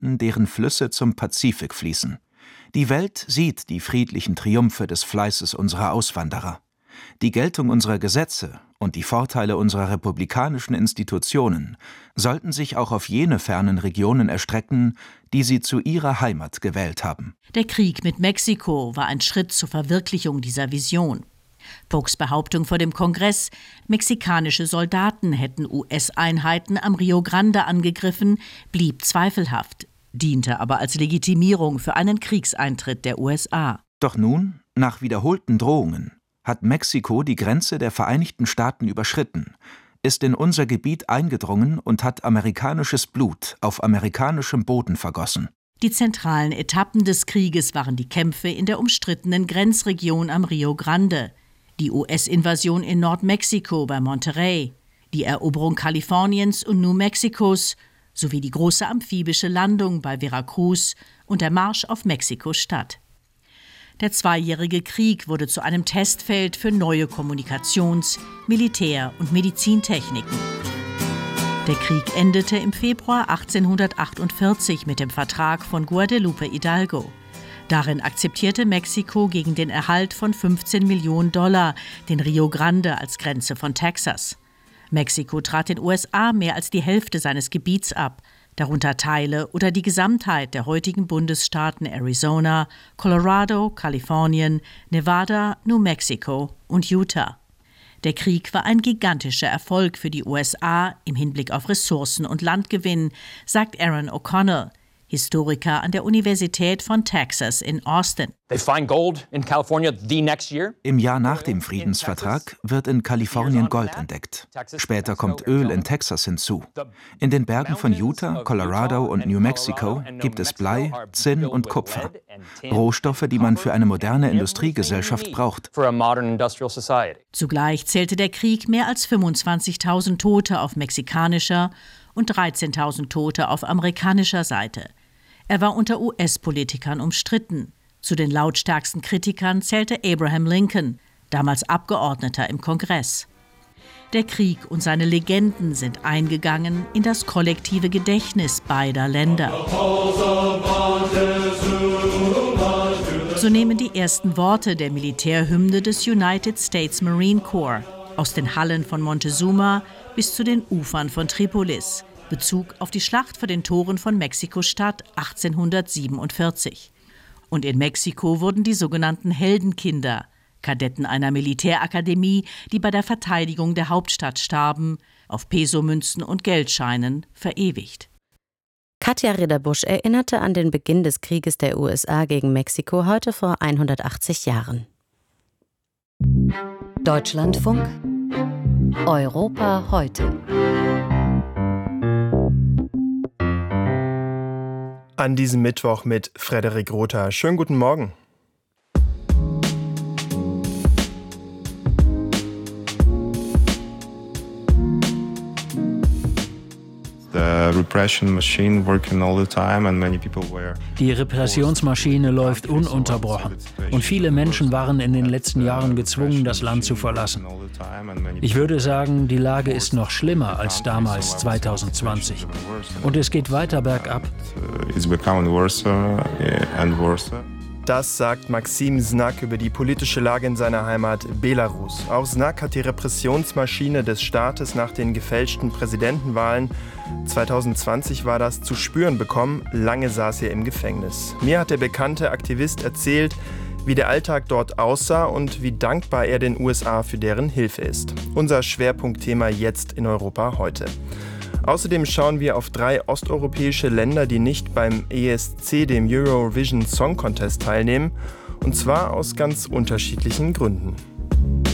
Staaten, deren Flüsse zum Pazifik fließen. Die Welt sieht die friedlichen Triumphe des Fleißes unserer Auswanderer. Die Geltung unserer Gesetze und die Vorteile unserer republikanischen Institutionen sollten sich auch auf jene fernen Regionen erstrecken, die sie zu ihrer Heimat gewählt haben. Der Krieg mit Mexiko war ein Schritt zur Verwirklichung dieser Vision. Polks Behauptung vor dem Kongress, mexikanische Soldaten hätten US-Einheiten am Rio Grande angegriffen, blieb zweifelhaft, diente aber als Legitimierung für einen Kriegseintritt der USA. Doch nun, nach wiederholten Drohungen, hat Mexiko die Grenze der Vereinigten Staaten überschritten, ist in unser Gebiet eingedrungen und hat amerikanisches Blut auf amerikanischem Boden vergossen. Die zentralen Etappen des Krieges waren die Kämpfe in der umstrittenen Grenzregion am Rio Grande, die US-Invasion in Nordmexiko bei Monterrey, die Eroberung Kaliforniens und New Mexicos sowie die große amphibische Landung bei Veracruz und der Marsch auf Mexiko-Stadt. Der zweijährige Krieg wurde zu einem Testfeld für neue Kommunikations-, Militär- und Medizintechniken. Der Krieg endete im Februar 1848 mit dem Vertrag von Guadalupe Hidalgo. Darin akzeptierte Mexiko gegen den Erhalt von $15 Millionen den Rio Grande als Grenze von Texas. Mexiko trat den USA mehr als die Hälfte seines Gebiets ab, darunter Teile oder die Gesamtheit der heutigen Bundesstaaten Arizona, Colorado, Kalifornien, Nevada, New Mexico und Utah. Der Krieg war ein gigantischer Erfolg für die USA im Hinblick auf Ressourcen und Landgewinn, sagt Aaron O'Connell, Historiker an der Universität von Texas in Austin. Im Jahr nach dem Friedensvertrag wird in Kalifornien Gold entdeckt. Später kommt Öl in Texas hinzu. In den Bergen von Utah, Colorado und New Mexico gibt es Blei, Zinn und Kupfer. Rohstoffe, die man für eine moderne Industriegesellschaft braucht. Zugleich zählte der Krieg mehr als 25.000 Tote auf mexikanischer und 13.000 Tote auf amerikanischer Seite. Er war unter US-Politikern umstritten. Zu den lautstärksten Kritikern zählte Abraham Lincoln, damals Abgeordneter im Kongress. Der Krieg und seine Legenden sind eingegangen in das kollektive Gedächtnis beider Länder. So nehmen die ersten Worte der Militärhymne des United States Marine Corps aus den Hallen von Montezuma bis zu den Ufern von Tripolis Bezug auf die Schlacht vor den Toren von Mexiko-Stadt 1847. Und in Mexiko wurden die sogenannten Heldenkinder, Kadetten einer Militärakademie, die bei der Verteidigung der Hauptstadt starben, auf Pesomünzen und Geldscheinen verewigt. Katja Ridderbusch erinnerte an den Beginn des Krieges der USA gegen Mexiko heute vor 180 Jahren. Deutschlandfunk Europa heute. An diesem Mittwoch mit Frederik Rother. Schönen guten Morgen. Die Repressionsmaschine läuft ununterbrochen und viele Menschen waren in den letzten Jahren gezwungen, das Land zu verlassen. Ich würde sagen, die Lage ist noch schlimmer als damals 2020 und es geht weiter bergab. Das sagt Maxim Znak über die politische Lage in seiner Heimat Belarus. Auch Znak hat die Repressionsmaschine des Staates nach den gefälschten Präsidentenwahlen 2020 war das zu spüren bekommen. Lange saß er im Gefängnis. Mir hat der bekannte Aktivist erzählt, wie der Alltag dort aussah und wie dankbar er den USA für deren Hilfe ist. Unser Schwerpunktthema jetzt in Europa heute. Außerdem schauen wir auf 3 osteuropäische Länder, die nicht beim ESC, dem Eurovision Song Contest, teilnehmen. Und zwar aus ganz unterschiedlichen Gründen.